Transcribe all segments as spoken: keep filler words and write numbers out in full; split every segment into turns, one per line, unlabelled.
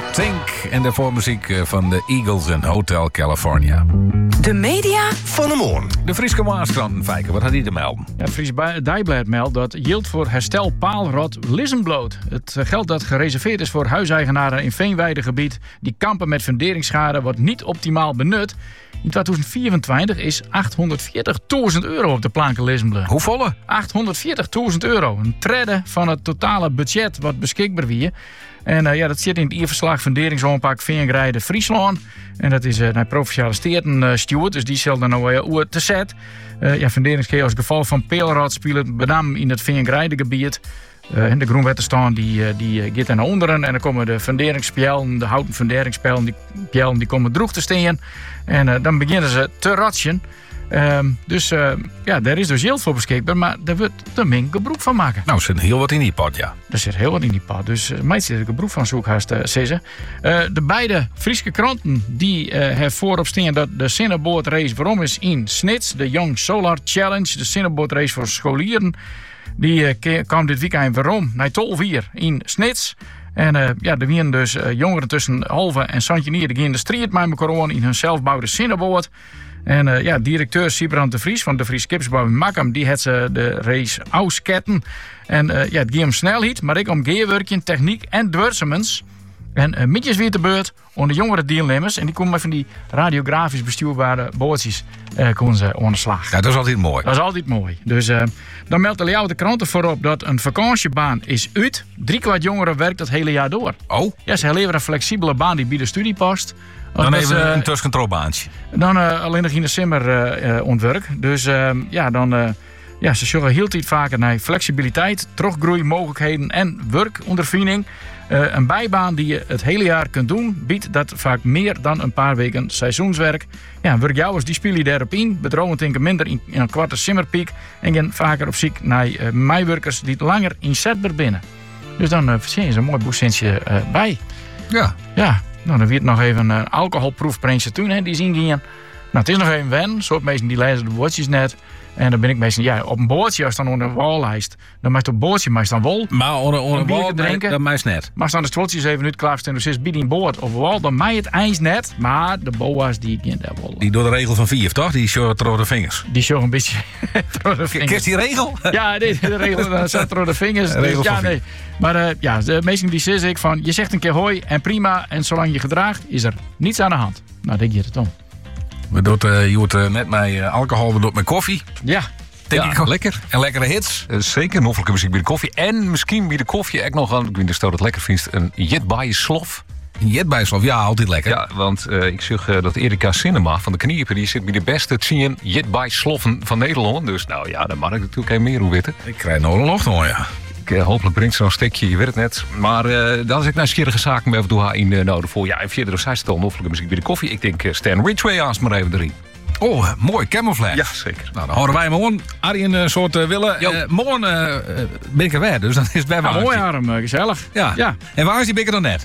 Think. En daarvoor muziek van de Eagles en Hotel California.
De media
van de morgen.
De Frieske Maaskrant, Fijker, wat had hij te melden?
Ja, Fries Dijblad meldt dat yield voor herstel paalrot Lissenbloot. Het geld dat gereserveerd is voor huiseigenaren in veenweidegebied die kampen met funderingsschade wordt niet optimaal benut. In tweeduizend vierentwintig is achthonderdveertigduizend euro op de planken Lissenbloot.
Hoe volle?
achthonderdveertigduizend euro. Een tredde van het totale budget wat beschikbaar wie. En uh, ja, dat zit in het I-verslag Funderingswoonpark Veengrijde Friesland. En dat is uh, naar provinciale steden uh, steward, dus die zal dan nou uh, oer te zet. Uh, ja, funderingskeer als geval van peelrot spelen met name in het Veengrijde gebied. Uh, en de groenwetterstaan die, uh, die uh, gaat naar onderen. En dan komen de funderingspjellen, de houten funderingspjellen, die, pjellen, die komen droeg te staan. En uh, dan beginnen ze te ratschen. Um, dus uh, ja, daar is dus yield voor beschikbaar, maar daar wordt te min gebruik van maken.
Nou, er zit heel wat in die pot, ja.
Er zit heel wat in die pot, dus uh, mij zit er gebruik van zoekhaast, uh, zeggen. Uh, de beide Friese kranten die uh, hebben voorop staan dat de Cinnabootrace waarom is in Snits, de Young Solar Challenge, de Cinnabootrace voor scholieren. Die uh, kwam dit weekend waarom naar Tolvier in Snits. En uh, ja, er waren dus uh, jongeren tussen Halve en Santjenier die gingen de strijd met elkaar in hun zelfbouwde Cinneboord. En uh, ja, directeur Sibrand de Vries van de Vries Kipsbouw in Makkum, die had ze de race ausketten. En uh, ja, het ging om snelheid, maar ik om gearwerking, techniek en dwersemens. En uh, mietjes weer te beurt onder de jongere deelnemers. En die komen met van die radiografisch bestuurbare bootjes uh, komen ze aan de slag.
Ja, dat is altijd mooi.
Dat is altijd mooi. Dus uh, dan meldt de Leeuwarden Krant voorop dat een vakantiebaan is uit. Drie kwart jongeren werkt het hele jaar door.
Oh?
Ja, ze leveren een flexibele baan die bij de studie past.
Dan even
uh,
een tussencontrolebaantje.
Dan uh, alleen nog in de simmer uh, uh, ontwerk. Dus uh, ja, dan uh, ja, ze zorgen heel tijd vaker naar flexibiliteit, teruggroeimogelijkheden en werkondervinding. Uh, een bijbaan die je het hele jaar kunt doen, biedt dat vaak meer dan een paar weken seizoenswerk. Ja, werkjouwers die spelen daarop in, bedrouwen denken minder in, in een kwarte simmerpiek en gaan vaker op zoek naar uh, meiwerkers die het langer inzetbaar binnen. Dus dan uh, verzin je zo'n mooi boekcentje uh, bij.
Ja.
Ja. Nou, dan werd nog even een alcoholproefprintje toen, hè, die zien gingen. Nou, het is nog even wen. Soort mensen die lezen de woordjes net. En dan ben ik meestal, ja, op een boordje, als dan onder een wallijst, dan maakt op boordje meestal wol.
Maar onder, onder
een
een
biertje
wal,
drinken.
dat meest net.
Maar als dan de stwoltjes even uit klaarstellen, dus is bieden in boord of wal, dan mij het eens net. Maar de boa's, die gaan daar wol.
Die door de regel van vier, toch? Die show door de vingers.
Die show een beetje door de vingers.
Kist die regel?
Ja, nee, de regel staat door de vingers.
De regel
dus, ja,
van
nee. Maar uh, ja, de meesten die zeg ik van, je zegt een keer hoi en prima. En zolang je gedraagt, is er niets aan de hand. Nou, denk je het om.
We doen uh, je hoort uh, net met uh, alcohol, we doen met koffie.
Ja.
Denk
ja,
ik
lekker.
En lekkere hits.
Uh, zeker, noffelijke muziek bij de koffie. En misschien bij de koffie ook nog, ik weet niet of dat lekker vindt, een jetbaaie slof.
Jetbijslof, ja, altijd lekker.
Ja, want uh, ik zag uh, dat Erika Cinema van de Kniepen, die zit bij de beste tien jetbaaisloffen van Nederland. Dus nou ja, daar mag ik natuurlijk geen meer hoe weten.
Ik krijg nog een locht hoor, ja.
Ik, uh, hopelijk brengt ze nog een stekje, je weet het net. Maar uh, dat is ik naar schierige zaken met even in uh, nodig voor. Ja, en verder of zij stel noffelijke muziek bij de koffie. Ik denk uh, Stan Ridgway aan maar even erin.
Oh, mooi, camouflage.
Ja, zeker.
Nou, dan horen wij morgen Arjen een soort uh, willen. Uh, morgen uh, ben ik er weer, dus dan is het bij
mij. Mooi arm, gezellig.
Ja. ja. En waar is die bikker dan net?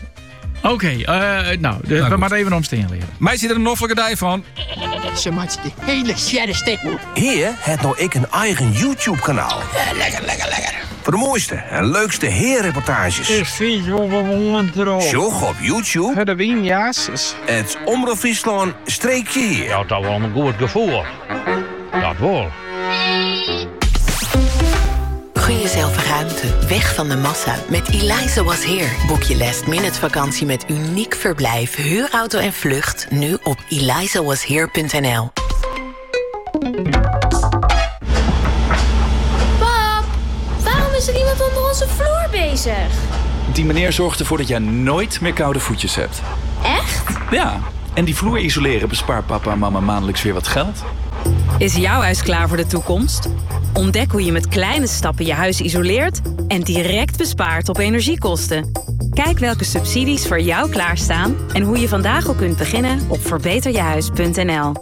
Oké, okay, uh, nou, de, nou we maar even omsteen leren.
Mij ziet er een noffelijke dij van.
Ze maakt de hele sjerre stek.
Hier heeft nou ik een eigen YouTube-kanaal.
Ja, lekker, lekker, lekker.
Voor de mooiste en leukste heerreportages.
Ik zie je op een moment erop.
Sjog op YouTube.
De winjaars.
Het Omroep Friesland streekje hier.
Ja, dat wel een goed gevoel. Dat wel.
Gun jezelf ruimte, weg van de massa. Met Eliza Was Here boek je last minute vakantie met uniek verblijf, huurauto en vlucht. Nu op eliza was here punt n l.
Pap, waarom is er iemand onder onze vloer bezig?
Die meneer zorgt ervoor dat jij nooit meer koude voetjes hebt.
Echt?
Ja, en die vloer isoleren bespaart papa en mama maandelijks weer wat geld.
Is jouw huis klaar voor de toekomst? Ontdek hoe je met kleine stappen je huis isoleert en direct bespaart op energiekosten. Kijk welke subsidies voor jou klaarstaan en hoe je vandaag al kunt beginnen op verbeter je huis punt n l.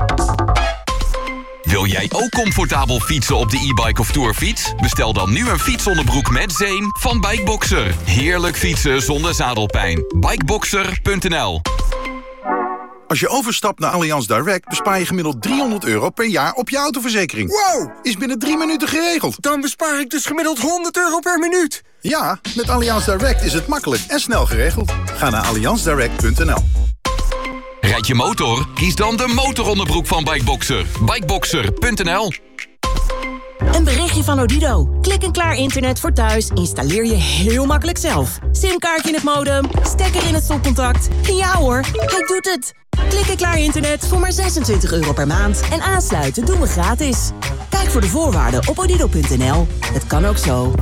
Wil jij ook comfortabel fietsen op de e-bike of tourfiets? Bestel dan nu een fietsonderbroek met zeem van Bikeboxer. Heerlijk fietsen zonder zadelpijn. Bikeboxer punt n l.
Als je overstapt naar Allianz Direct bespaar je gemiddeld driehonderd euro per jaar op je autoverzekering.
Wow!
Is binnen drie minuten geregeld.
Dan bespaar ik dus gemiddeld honderd euro per minuut.
Ja, met Allianz Direct is het makkelijk en snel geregeld. Ga naar allianz direct punt n l.
Rijd je motor? Kies dan de motoronderbroek van Bikeboxer. bikeboxer punt n l.
Een berichtje van Odido. Klik en klaar internet voor thuis installeer je heel makkelijk zelf. Simkaartje in het modem, stekker in het stopcontact. En ja hoor, hij doet het. Klik en klaar internet voor maar zesentwintig euro per maand. En aansluiten doen we gratis. Kijk voor de voorwaarden op odido punt n l. Het kan ook zo.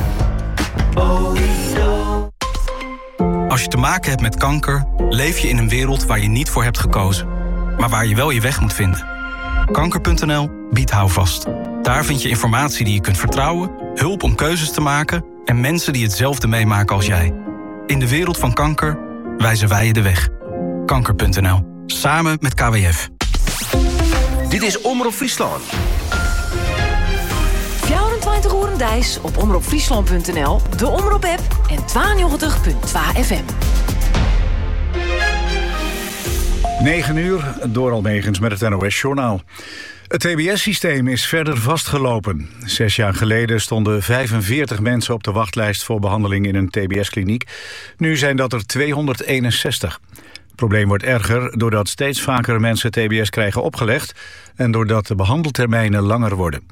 Als je te maken hebt met kanker, leef je in een wereld waar je niet voor hebt gekozen. Maar waar je wel je weg moet vinden. kanker punt n l biedt houvast. Daar vind je informatie die je kunt vertrouwen, hulp om keuzes te maken en mensen die hetzelfde meemaken als jij. In de wereld van kanker wijzen wij je de weg. kanker punt n l. Samen met K W F.
Dit is Omroep Friesland.
vierentwintig uur Dijs op omroep friesland punt n l, de Omroep-app en tweeënnegentig punt twee F M.
negen uur, door Almegens met het N O S-journaal. Het T B S-systeem is verder vastgelopen. Zes jaar geleden stonden vijfenveertig mensen op de wachtlijst voor behandeling in een T B S-kliniek. Nu zijn dat er tweehonderdeenenzestig. Het probleem wordt erger doordat steeds vaker mensen T B S krijgen opgelegd en doordat de behandeltermijnen langer worden.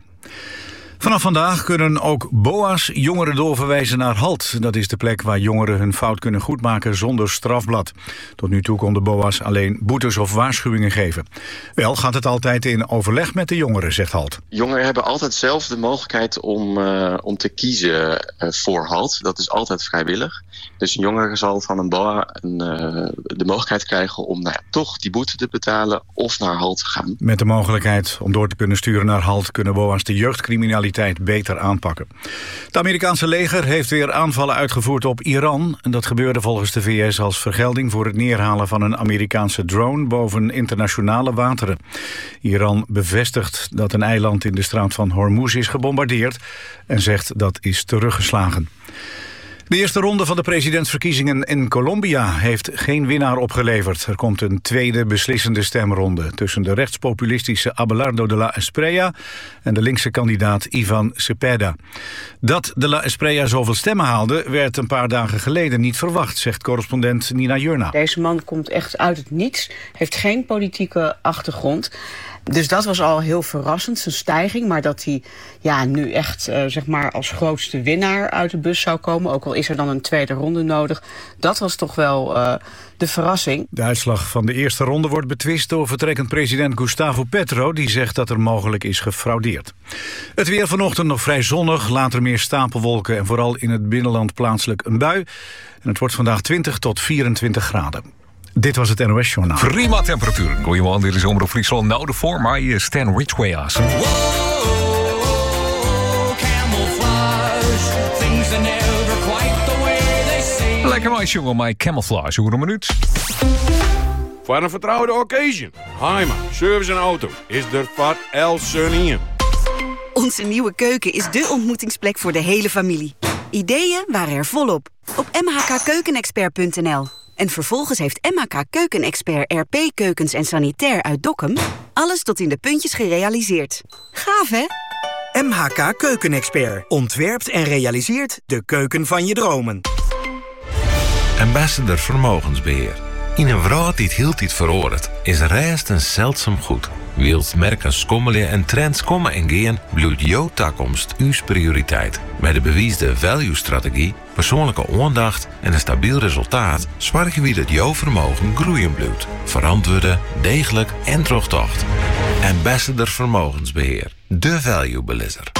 Vanaf vandaag kunnen ook B O A's jongeren doorverwijzen naar HALT. Dat is de plek waar jongeren hun fout kunnen goedmaken zonder strafblad. Tot nu toe konden B O A's alleen boetes of waarschuwingen geven. Wel gaat het altijd in overleg met de jongeren, zegt HALT.
Jongeren hebben altijd zelf de mogelijkheid om, uh, om te kiezen uh, voor HALT. Dat is altijd vrijwillig. Dus een jongere zal van een B O A een, uh, de mogelijkheid krijgen om nou ja, toch die boete te betalen of naar HALT te gaan.
Met de mogelijkheid om door te kunnen sturen naar HALT kunnen B O A's de jeugdcriminaliteit beter aanpakken. Het Amerikaanse leger heeft weer aanvallen uitgevoerd op Iran. En dat gebeurde volgens de V S als vergelding voor het neerhalen van een Amerikaanse drone boven internationale wateren. Iran bevestigt dat een eiland in de straat van Hormuz is gebombardeerd en zegt dat is teruggeslagen. De eerste ronde van de presidentsverkiezingen in Colombia heeft geen winnaar opgeleverd. Er komt een tweede beslissende stemronde tussen de rechtspopulistische Abelardo de la Espriella en de linkse kandidaat Ivan Cepeda. Dat de la Espriella zoveel stemmen haalde werd een paar dagen geleden niet verwacht, zegt correspondent Nina Jurna.
Deze man komt echt uit het niets, heeft geen politieke achtergrond. Dus dat was al heel verrassend, zijn stijging. Maar dat hij ja, nu echt uh, zeg maar als grootste winnaar uit de bus zou komen, ook al is er dan een tweede ronde nodig, dat was toch wel uh, de verrassing.
De uitslag van de eerste ronde wordt betwist door vertrekkend president Gustavo Petro, die zegt dat er mogelijk is gefraudeerd. Het weer vanochtend nog vrij zonnig, later meer stapelwolken en vooral in het binnenland plaatselijk een bui. En het wordt vandaag twintig tot vierentwintig graden. Dit was het N O S-journaal.
Prima temperatuur. Goedemorgen, dit is Omroep Friesland. Nou, de voor mij Stan Ridgway aan. Lekker mooi, jongen, mijn camouflage. Hoe een minuut.
Voor een vertrouwde occasion. Heima, service en auto is er voor El Sunny.
Onze nieuwe keuken is dé ontmoetingsplek voor de hele familie. Ideeën waren er volop. Op m h k keukenexpert punt n l. En vervolgens heeft M H K Keukenexpert R P Keukens en Sanitair uit Dokkum alles tot in de puntjes gerealiseerd. Gaaf, hè?
M H K Keukenexpert ontwerpt en realiseert de keuken van je dromen.
Ambassador Vermogensbeheer. In een wereld die het heel tijd veroordeelt, is rest een zeldzaam goed. Wilt merken schommelen en trends komen en gaan, bloeit jouw toekomst uw prioriteit. Bij de bewiesde value-strategie, persoonlijke aandacht en een stabiel resultaat zorgen we dat jouw vermogen groeien blijft. Verantwoorde, degelijk en terugtocht. Ambassador Vermogensbeheer. De value-belisser.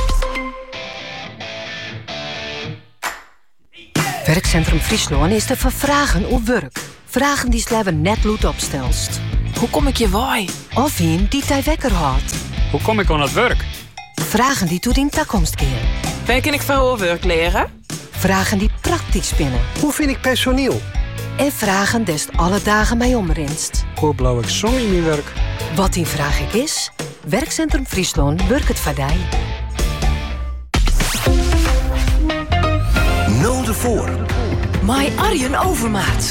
Werkcentrum Friesland is te vervragen op werk. Vragen die sleven net bloed opstelst.
Hoe kom ik je waai?
Of een die tij wekker houdt.
Hoe kom ik aan het werk?
Vragen die toe in toekomst keren.
Waar kan ik van werk leren?
Vragen die praktisch spinnen.
Hoe vind ik personeel?
En vragen des alle dagen mij omrinst.
Hoe blauw ik zon in mijn werk?
Wat die vraag ik is, Werkcentrum Friesland werkt het voor jou.
Nul de voor.
My Arjen Overmaat.